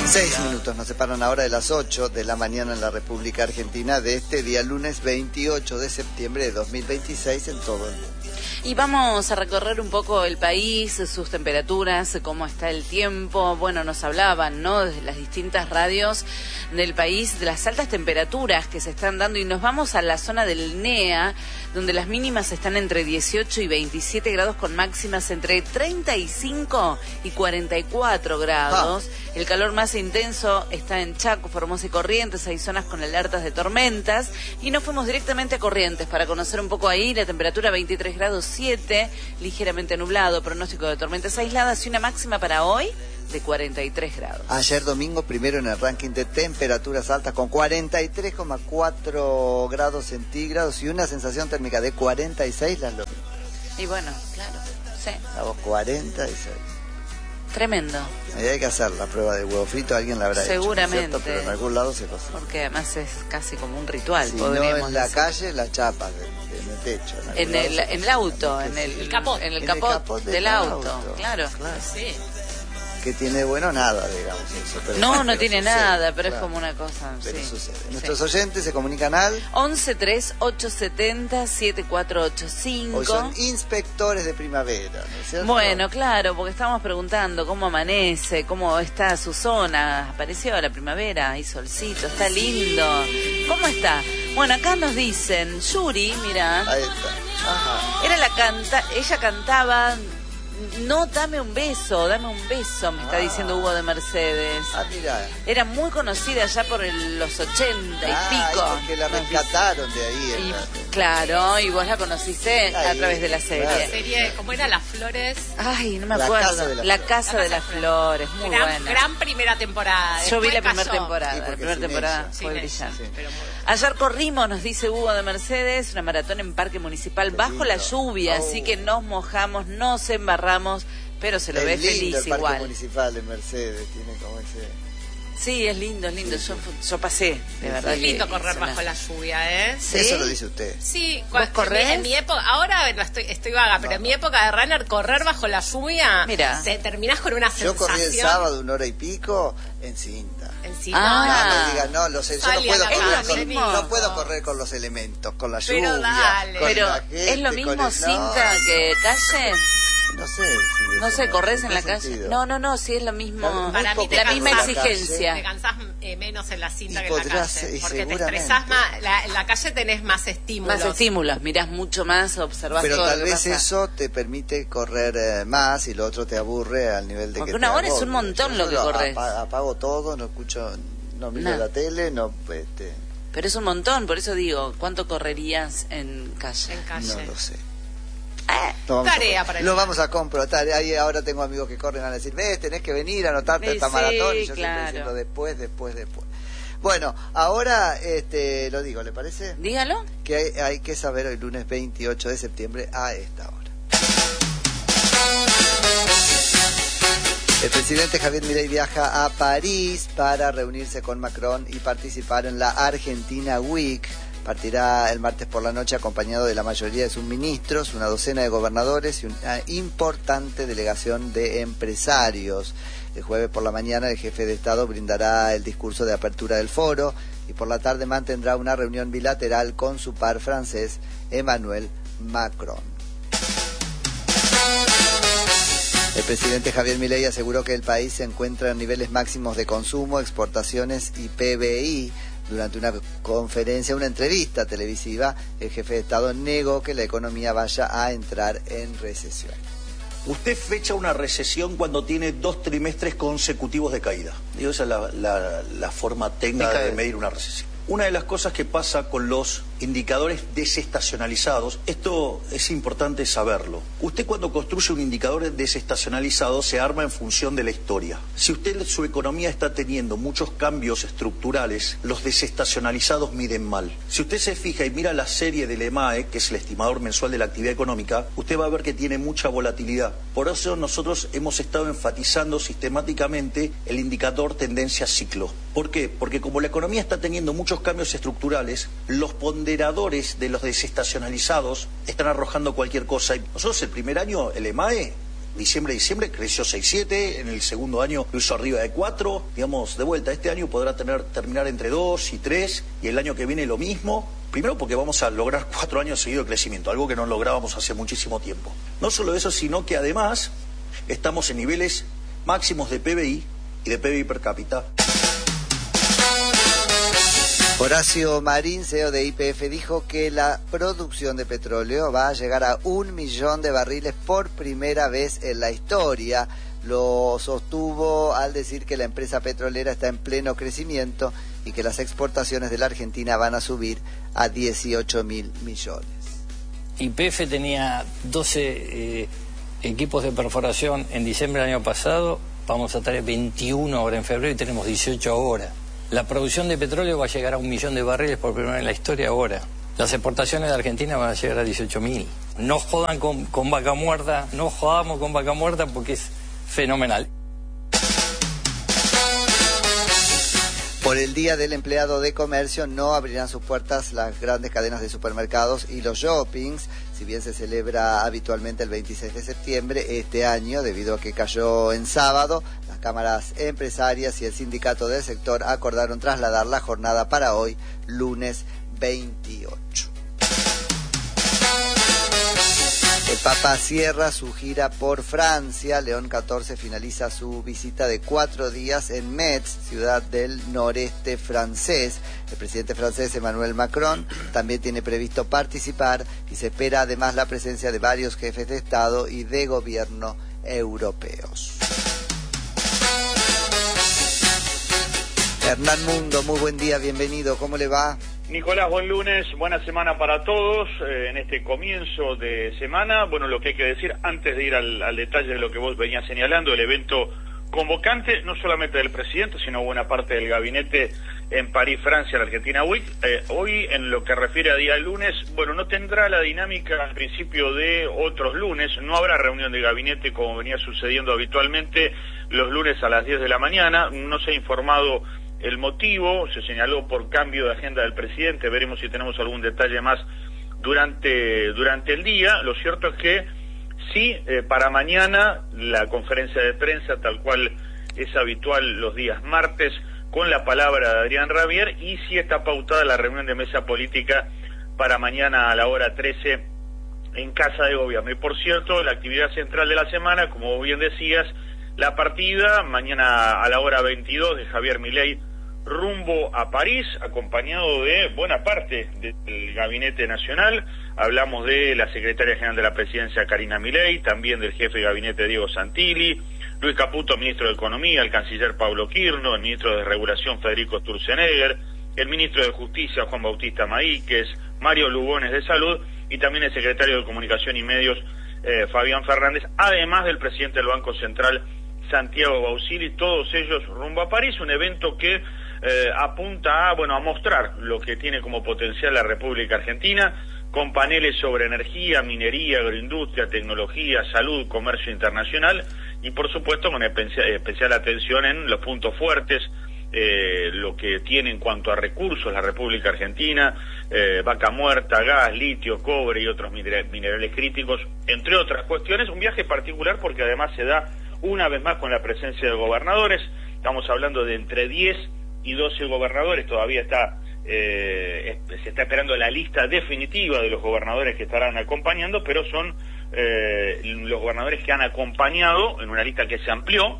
6 minutos nos separan ahora de las 8 de la mañana en la República Argentina de este día lunes 28 de septiembre de 2026 en todo el mundo. Y vamos a recorrer un poco el país, sus temperaturas, cómo está el tiempo. Bueno, nos hablaban, ¿no?, desde las distintas radios del país, de las altas temperaturas que se están dando. Y nos vamos a la zona del NEA, donde las mínimas están entre 18 y 27 grados, con máximas entre 35 y 44 grados. El calor más intenso está en Chaco, Formosa y Corrientes. Hay zonas con alertas de tormentas. Y nos fuimos directamente a Corrientes para conocer un poco ahí. La temperatura 23 grados 7, ligeramente nublado, pronóstico de tormentas aisladas y una máxima para hoy de 43 grados. Ayer domingo, primero en el ranking de temperaturas altas con 43,4 grados centígrados y una sensación térmica de 46 las lomitas. Y bueno, claro, sí. Estamos 46. Tremendo. Ahí hay que hacer la prueba de huevo frito, alguien la habrá seguramente hecho, ¿no es cierto? Pero en algún lado se cocina. Porque además es casi como un ritual. Si no en la calle, la chapa en el techo. En el auto, en el capot. En el capot del auto. Claro. Sí. Que tiene bueno nada, digamos. Eso, pero no pero tiene sucede, nada, pero claro. Es como una cosa. Pero sí. Sucede. Nuestros oyentes se comunican al 113870-7485. Hoy son inspectores de primavera, ¿no es cierto? Bueno, claro, porque estamos preguntando cómo amanece, cómo está su zona. Apareció la primavera, hay solcito, está lindo. ¿Cómo está? Bueno, acá nos dicen, Yuri, mira. Ahí está. Ajá. Ella cantaba. No, dame un beso, me está diciendo Hugo de Mercedes. Mira. Era muy conocida ya por los 80 y pico. Porque la rescataron de ahí. Claro, y vos la conociste a través de la serie. Claro. La serie, ¿cómo era? Las Flores. Ay, no me acuerdo. La Casa de las Flores, muy buena. Gran primera temporada. Yo vi la primera temporada. La primera temporada fue brillante. Sí. Ayer corrimos, nos dice Hugo de Mercedes, una maratón en Parque Municipal bajo la lluvia, así que nos mojamos, nos embarramos, pero se lo ve feliz el igual. Parque Municipal de Mercedes tiene como ese... Sí, es lindo. Yo pasé, de verdad. Es lindo correr bajo la lluvia, ¿eh? ¿Sí? Eso lo dice usted. Sí. ¿Vos corrés? En mi época, ahora no estoy vaga, pero en mi época de runner, correr bajo la lluvia, mira, terminás con una sensación. Yo corrí el sábado 1 hora y pico en cinta. Ah. No digas, yo no puedo correr con los elementos, con la lluvia. Pero dale. Pero ¿es lo mismo cinta que calle? No sé, ¿corres en la calle? No, sí es lo mismo. Para mí la misma exigencia. Te cansás menos en la cinta que en la calle. Porque te estresás más. En la calle tenés más estímulos. Mirás mucho más, observás todo. Pero tal vez eso te permite correr más y lo otro te aburre al nivel de porque que una hora agobie. es un montón lo que corres. Apago todo, no escucho, no miro la tele, no... Pero es un montón, por eso digo, ¿cuánto correrías en calle? No lo sé. Tarea para lo vamos a comprobar. Ahí ahora tengo amigos que corren a decir, tenés que venir a anotarte esta maratón. Y yo siempre diciendo después. Bueno, ahora lo digo, ¿le parece? Dígalo. Que hay que saber hoy lunes 28 de septiembre a esta hora. El presidente Javier Milei viaja a París para reunirse con Macron y participar en la Argentina Week. Partirá el martes por la noche acompañado de la mayoría de sus ministros, una docena de gobernadores y una importante delegación de empresarios. El jueves por la mañana el jefe de Estado brindará el discurso de apertura del foro y por la tarde mantendrá una reunión bilateral con su par francés, Emmanuel Macron. El presidente Javier Milei aseguró que el país se encuentra en niveles máximos de consumo, exportaciones y PBI. Durante una entrevista televisiva, el jefe de Estado negó que la economía vaya a entrar en recesión. Usted fecha una recesión cuando tiene 2 trimestres consecutivos de caída. Digo, esa es la forma técnica de medir una recesión. Una de las cosas que pasa con los indicadores desestacionalizados, esto es importante saberlo. Usted cuando construye un indicador desestacionalizado se arma en función de la historia. Si su economía está teniendo muchos cambios estructurales, los desestacionalizados miden mal. Si usted se fija y mira la serie del EMAE, que es el estimador mensual de la actividad económica, usted va a ver que tiene mucha volatilidad. Por eso nosotros hemos estado enfatizando sistemáticamente el indicador tendencia ciclo. ¿Por qué? Porque como la economía está teniendo muchos cambios estructurales, los ponderadores de los desestacionalizados están arrojando cualquier cosa. Y nosotros el primer año, el EMAE, diciembre, creció 6,7, en el segundo año lo hizo arriba de 4, digamos, de vuelta, este año podrá terminar entre 2 y 3, y el año que viene lo mismo. Primero porque vamos a lograr 4 años seguidos de crecimiento, algo que no lográbamos hace muchísimo tiempo. No solo eso, sino que además estamos en niveles máximos de PBI y de PBI per cápita. Horacio Marín, CEO de YPF, dijo que la producción de petróleo va a llegar a 1 millón de barriles por primera vez en la historia. Lo sostuvo al decir que la empresa petrolera está en pleno crecimiento y que las exportaciones de la Argentina van a subir a 18.000 millones. YPF tenía 12 equipos de perforación en diciembre del año pasado, vamos a tener 21 ahora en febrero y tenemos 18 ahora. La producción de petróleo va a llegar a 1 millón de barriles por primera vez en la historia ahora. Las exportaciones de Argentina van a llegar a 18.000. No jodan con vaca muerta, no jodamos con vaca muerta porque es fenomenal. Por el Día del Empleado de Comercio no abrirán sus puertas las grandes cadenas de supermercados y los shoppings. Si bien se celebra habitualmente el 26 de septiembre, este año, debido a que cayó en sábado, las cámaras empresarias y el sindicato del sector acordaron trasladar la jornada para hoy, lunes 28. El Papa cierra su gira por Francia. León XIV finaliza su visita de 4 días en Metz, ciudad del noreste francés. El presidente francés Emmanuel Macron también tiene previsto participar y se espera además la presencia de varios jefes de Estado y de gobierno europeos. Hernán Mundo, muy buen día, bienvenido, ¿cómo le va? Nicolás, buen lunes, buena semana para todos. En este comienzo de semana, bueno, lo que hay que decir, antes de ir al detalle de lo que vos venías señalando, el evento convocante, no solamente del presidente, sino buena parte del gabinete en París, Francia, la Argentina Week. Hoy, en lo que refiere a día lunes, bueno, no tendrá la dinámica al principio de otros lunes, no habrá reunión de gabinete como venía sucediendo habitualmente los lunes a las 10 de la mañana, no se ha informado el motivo, se señaló por cambio de agenda del presidente, veremos si tenemos algún detalle más durante el día. Lo cierto es que sí, para mañana la conferencia de prensa, tal cual es habitual los días martes, con la palabra de Adrián Rabier, y sí está pautada la reunión de mesa política para mañana a la hora 13 en Casa de Gobierno. Y por cierto, la actividad central de la semana, como bien decías, la partida mañana a la hora 22 de Javier Milei rumbo a París, acompañado de buena parte del Gabinete Nacional. Hablamos de la Secretaria General de la Presidencia, Karina Milei, también del Jefe de Gabinete, Diego Santilli, Luis Caputo, Ministro de Economía, el Canciller Pablo Quirno, el Ministro de Regulación, Federico Sturzenegger, el Ministro de Justicia, Juan Bautista Maíquez, Mario Lugones de Salud, y también el Secretario de Comunicación y Medios, Fabián Fernández, además del Presidente del Banco Central, Santiago Bausili, todos ellos rumbo a París, un evento que apunta a mostrar lo que tiene como potencial la República Argentina, con paneles sobre energía, minería, agroindustria, tecnología, salud, comercio internacional, y por supuesto con especial atención en los puntos fuertes, lo que tiene en cuanto a recursos la República Argentina, vaca muerta, gas, litio, cobre y otros minerales críticos, entre otras cuestiones. Un viaje particular porque además se da una vez más con la presencia de gobernadores. Estamos hablando de entre 10 y 12 gobernadores. Todavía se está esperando la lista definitiva de los gobernadores que estarán acompañando, pero son los gobernadores que han acompañado en una lista que se amplió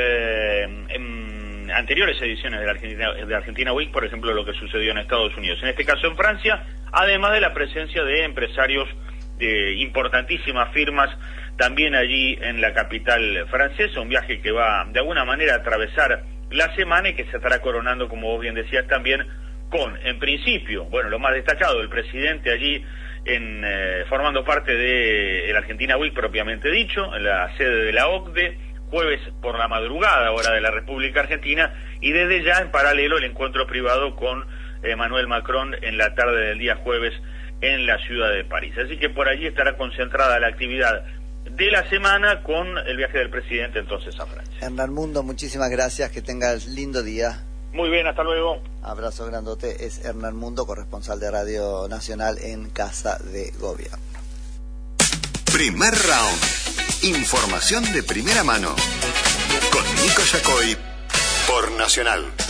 en anteriores ediciones de Argentina Week, por ejemplo, lo que sucedió en Estados Unidos. En este caso en Francia, además de la presencia de empresarios de importantísimas firmas también allí en la capital francesa, un viaje que va de alguna manera a atravesar la semana y que se estará coronando, como vos bien decías, también con, en principio, lo más destacado, el presidente allí formando parte de la Argentina Week propiamente dicho, en la sede de la OCDE, jueves por la madrugada, hora de la República Argentina, y desde ya en paralelo el encuentro privado con Emmanuel Macron en la tarde del día jueves en la ciudad de París. Así que por allí estará concentrada la actividad de la semana con el viaje del presidente entonces a Francia. Hernán Mundo, muchísimas gracias, que tengas lindo día. Muy bien, hasta luego. Abrazo grandote, es Hernán Mundo, corresponsal de Radio Nacional en Casa de Gobierno. Primer round. Información de primera mano. Con Nico Yacoy por Nacional.